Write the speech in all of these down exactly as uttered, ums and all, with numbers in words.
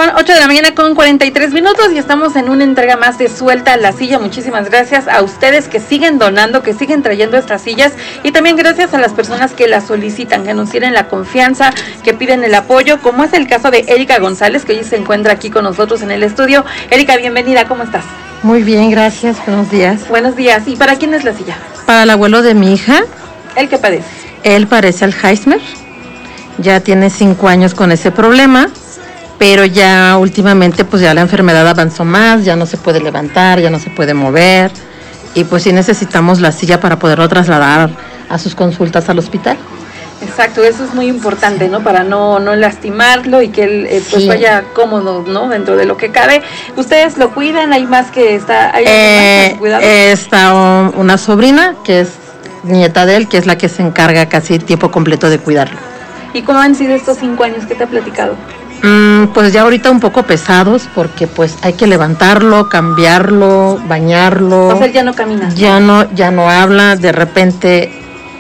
Son ocho de la mañana con cuarenta y tres minutos y estamos en una entrega más de Suelta la Silla. Muchísimas gracias a ustedes que siguen donando, que siguen trayendo estas sillas, y también gracias a las personas que las solicitan, que nos tienen la confianza, que piden el apoyo, como es el caso de Erika González, que hoy se encuentra aquí con nosotros en el estudio. Erika, bienvenida, ¿cómo estás? Muy bien, gracias, buenos días. Buenos días. ¿Y para quién es la silla? Para el abuelo de mi hija. ¿El que padece? Él padece Alzheimer, ya tiene cinco años con ese problema, pero ya últimamente pues ya la enfermedad avanzó más, ya no se puede levantar, ya no se puede mover, y pues sí necesitamos la silla para poderlo trasladar a sus consultas al hospital. Exacto, eso es muy importante, ¿no? Para no, no lastimarlo y que él eh, pues sí. vaya cómodo, ¿no? Dentro de lo que cabe. ¿Ustedes lo cuidan? ¿Hay más que está? ¿Hay eh, más está una sobrina que es nieta de él, que es la que se encarga casi tiempo completo de cuidarlo. ¿Y cómo han sido estos cinco años que te ha platicado? Mm, pues ya ahorita un poco pesados, porque pues hay que levantarlo, cambiarlo, bañarlo. O sea, él ya no camina. Ya no, ya no habla, de repente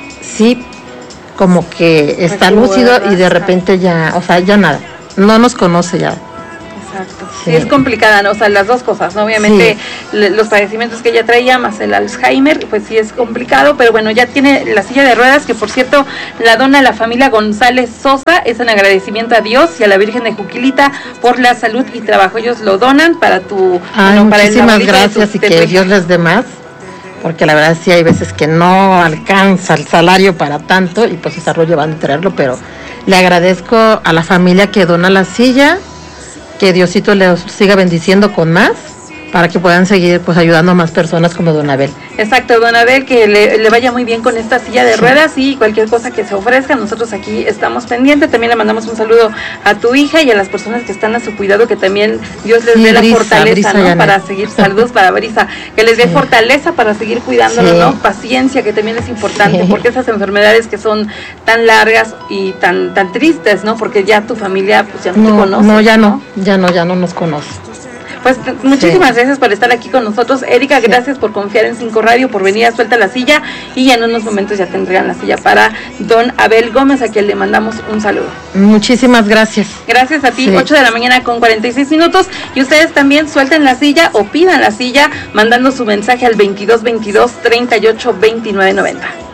sí, como que está Recuerda, lúcido y de repente ya, o sea, ya nada, no nos conoce ya. Exacto. Sí, es complicada, ¿no? O sea, las dos cosas, ¿no? Obviamente sí. le, los padecimientos que ella traía, más el Alzheimer, pues sí es complicado, pero bueno, ya tiene la silla de ruedas, que por cierto la dona la familia González Sosa, es en agradecimiento a Dios y a la Virgen de Juquilita por la salud y trabajo. Ellos lo donan para tu... Ay, bueno, para muchísimas el gracias tu, y que Dios les dé más, porque la verdad sí hay veces que no alcanza el salario para tanto y pues estarlo llevando y traerlo, pero le agradezco a la familia que dona la silla, que Diosito les siga bendiciendo con más, para que puedan seguir pues ayudando a más personas como Don Abel. Exacto, Don Abel, que le, le vaya muy bien con esta silla de sí. ruedas, y cualquier cosa que se ofrezca, nosotros aquí estamos pendientes. También le mandamos un saludo a tu hija y a las personas que están a su cuidado, que también Dios les sí, dé la Brisa, fortaleza, Brisa, ¿no? Para seguir, saludos para Brisa, que les dé sí. fortaleza para seguir cuidándolo, sí. ¿no? Paciencia, que también es importante, sí. porque esas enfermedades que son tan largas y tan tan tristes, ¿no? Porque ya tu familia pues ya no, no te conoce. No, ya no, no, ya no, ya no nos conoce. Pues muchísimas sí. gracias por estar aquí con nosotros, Erika, sí. gracias por confiar en Cinco Radio, por venir a Suelta la Silla, y en unos momentos ya tendrían la silla para Don Abel Gómez, a quien le mandamos un saludo. Muchísimas gracias. Gracias a ti, sí. ocho de la mañana con cuarenta y seis minutos, y ustedes también suelten la silla o pidan la silla mandando su mensaje al veintidós veintidós treinta y ocho veintinueve noventa.